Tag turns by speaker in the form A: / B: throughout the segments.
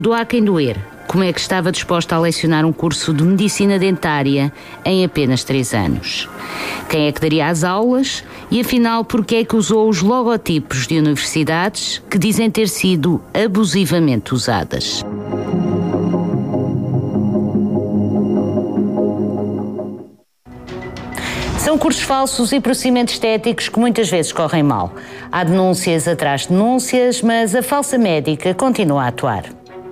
A: Doa quem doer. Como é que estava disposta a lecionar um curso de medicina dentária em apenas 3 anos? Quem é que daria as aulas? E afinal, porquê é que usou os logotipos de universidades que dizem ter sido abusivamente usadas? São cursos falsos e procedimentos estéticos que muitas vezes correm mal. Há denúncias atrás de denúncias, mas a falsa médica continua a atuar.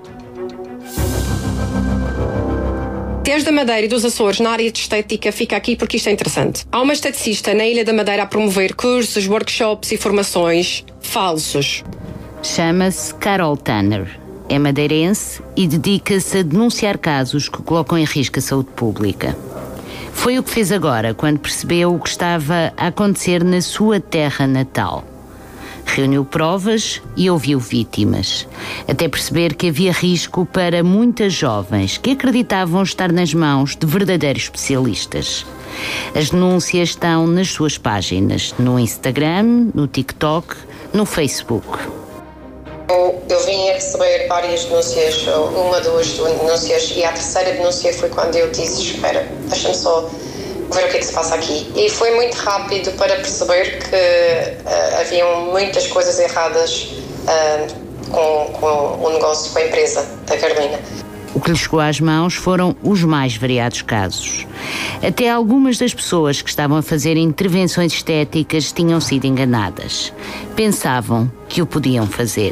B: Desde a Madeira e dos Açores, na área de estética, fica aqui porque isto é interessante. Há uma esteticista na Ilha da Madeira a promover cursos, workshops e formações falsos.
A: Chama-se Carol Tanner. É madeirense e dedica-se a denunciar casos que colocam em risco a saúde pública. Foi o que fez agora, quando percebeu o que estava a acontecer na sua terra natal. Reuniu provas e ouviu vítimas, até perceber que havia risco para muitas jovens que acreditavam estar nas mãos de verdadeiros especialistas. As denúncias estão nas suas páginas, no Instagram, no TikTok, no Facebook.
C: Eu vim a receber várias denúncias, uma, duas denúncias, e a terceira denúncia foi quando eu disse: espera, deixa-me só ver o que é que se passa aqui. E foi muito rápido para perceber que haviam muitas coisas erradas com o negócio, com a empresa da Carolina.
A: O que lhe chegou às mãos foram os mais variados casos. Até algumas das pessoas que estavam a fazer intervenções estéticas tinham sido enganadas. Pensavam que o podiam fazer.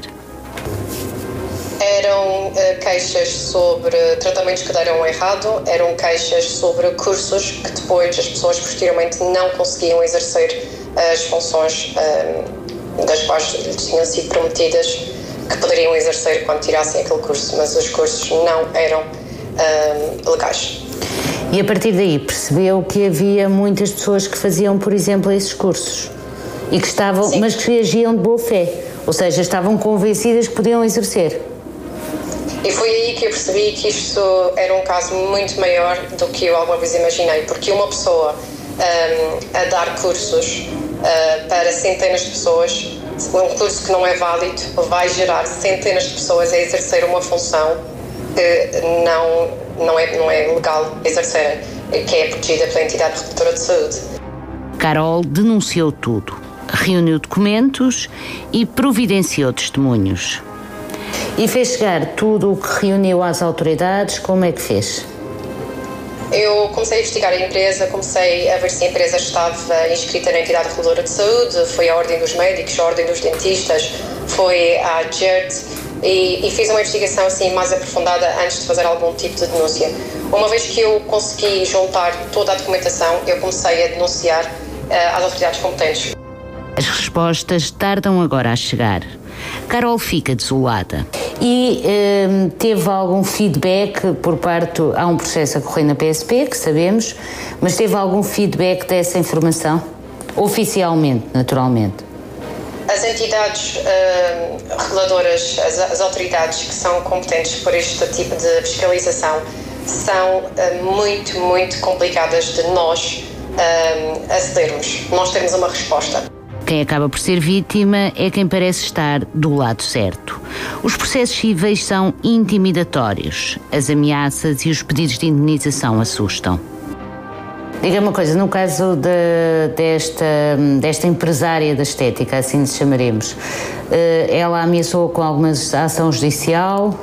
C: Eram queixas sobre tratamentos que deram errado, eram queixas sobre cursos que depois as pessoas posteriormente não conseguiam exercer as funções das quais lhes tinham sido prometidas que poderiam exercer quando tirassem aquele curso, mas os cursos não eram legais.
A: E a partir daí percebeu que havia muitas pessoas que faziam, por exemplo, esses cursos e que estavam,
C: Sim.
A: mas que reagiam de boa fé, ou seja, estavam convencidas que podiam exercer.
C: E foi aí que eu percebi que isto era um caso muito maior do que eu alguma vez imaginei, porque uma pessoa a dar cursos para centenas de pessoas, um curso que não é válido, vai gerar centenas de pessoas a exercer uma função que não é legal exercer, que é protegida pela entidade protetora de saúde.
A: Carol denunciou tudo, reuniu documentos e providenciou testemunhos. E fez chegar tudo o que reuniu às autoridades. Como é que fez?
C: Eu comecei a investigar a empresa, comecei a ver se a empresa estava inscrita na entidade reguladora de saúde, foi à Ordem dos Médicos, à Ordem dos Dentistas, foi à GERT e fiz uma investigação assim mais aprofundada antes de fazer algum tipo de denúncia. Uma vez que eu consegui juntar toda a documentação, eu comecei a denunciar às autoridades competentes.
A: As respostas tardam agora a chegar. Carol fica desolada. E teve algum feedback por parte... Há um processo a correr na PSP, que sabemos, mas teve algum feedback dessa informação? Oficialmente, naturalmente.
C: As entidades reguladoras, as autoridades que são competentes por este tipo de fiscalização são muito, muito complicadas de nós acedermos, nós termos uma resposta.
A: Quem acaba por ser vítima é quem parece estar do lado certo. Os processos cíveis são intimidatórios. As ameaças e os pedidos de indenização assustam. Diga-me uma coisa, no caso desta empresária da estética, assim lhe chamaremos, ela ameaçou com alguma ação judicial?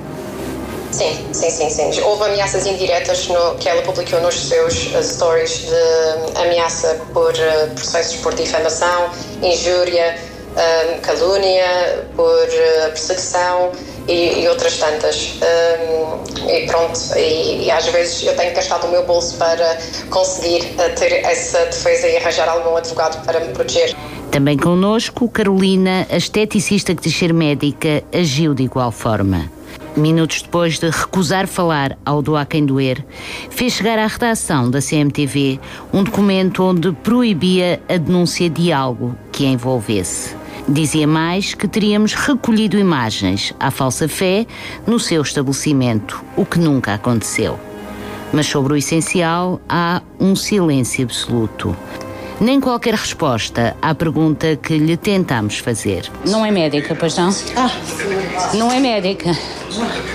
C: Sim. Houve ameaças indiretas que ela publicou nos seus stories de ameaça por processos por difamação, injúria, calúnia, por perseguição e outras tantas. E pronto, e às vezes eu tenho gastado o meu bolso para conseguir ter essa defesa e arranjar algum advogado para me proteger.
A: Também connosco, Carolina, a esteticista que diz ser médica, agiu de igual forma. Minutos depois de recusar falar ao Doa Quem Doer, fez chegar à redação da CMTV um documento onde proibia a denúncia de algo que a envolvesse. Dizia mais que teríamos recolhido imagens à falsa fé no seu estabelecimento, o que nunca aconteceu. Mas sobre o essencial há um silêncio absoluto. Nem qualquer resposta à pergunta que lhe tentámos fazer. Não é médica, pois não? Não é médica.